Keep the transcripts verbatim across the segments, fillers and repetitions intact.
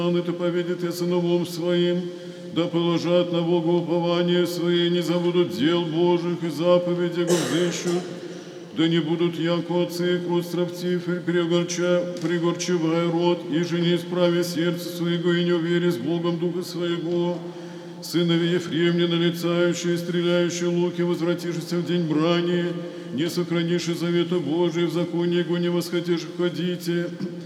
это поведет и сыновом своим, да положат на Бога упование свои, не забудут дел Божьих и заповеди Его взыщут, да не будут, яко отцы их род строптив, пригорчевая род, и же не исправи сердце своего, и не увери с Богом духа своего. Сынови Ефремни, налицающие, стреляющие луки, возвратившиеся в день брани, не сохранишь завета Божия, в законе Его не восхотишь ходите,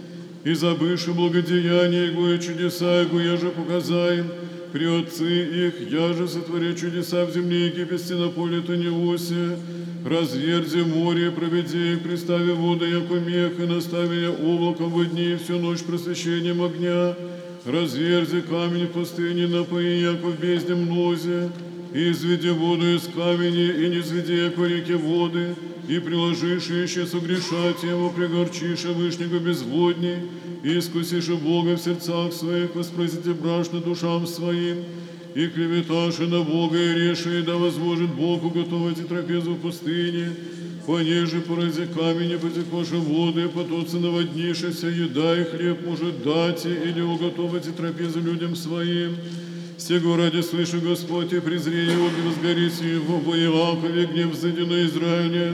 и забывши благодеяния Его и чудеса Его, я же показаем, при отцы их, я же сотворя чудеса в земле египетской на поле Таниосе, разверзи море, проведи их, пристави воды, яко мех, и настави облаком во дни, всю ночь просвещением огня, разверзи камень в пустыне, напои, яко в бездне мнозе, и изведи воду из камени, и не изведи, яко реки воды, и приложишь еще согрешать его, пригорчишь вышнего безводней, и искусишь Бога в сердцах своих, воспросите брашно душам своим, и клеветаши на Бога, и реши, да возможет Бог уготовить трапезу в пустыне, понеже порази камени потекоши воды, потоцы наводнишися, еда и хлеб может дать, или уготовить трапезу людям своим. Сего ради слышу, Господь, и презри его, не возгорись его, во Иакове гнев взойди на Израиле,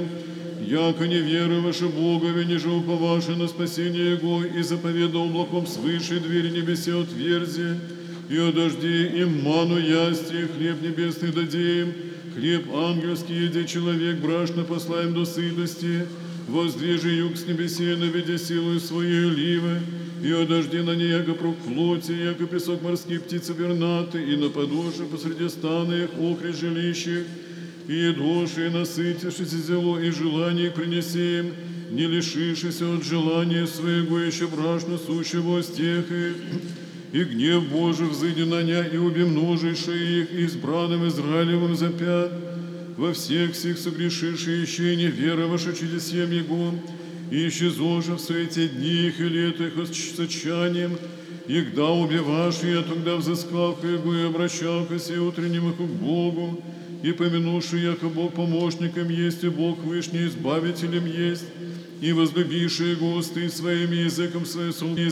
яко не вероваше Богове, ниже уповаше на спасение Его, и заповеда облаком свыше двери небесе отверзи, и одожди им ману ясти, и хлеб небесный дади им, хлеб ангельский еди человек, брашно послаем до сытости, воздвижи юг с небесе, наведи силою своей ливы, и одожди на ней, яко прук плоти, яко песок морские птицы вернаты, и на подошве посреди стана их охри жилищих, и едоши, и насытившись зело, и желание их принеси им, не лишившись от желания своего, еще брашно сущего стехи, и гнев Божий взыди на ня, и убемноживши их, избранным Израилевым запят, во всех сих согрешивши еще и не веровавши чудесем Его, и исчезожи в свете дни их и лет их с отчаянием, и когда убивашь, я тогда взыскав Его и обращавшись и утренним их к Богу, и помянувши, яко Бог помощником есть, и Бог Вышний избавителем есть, и возлюбивши Его усты своим языком своим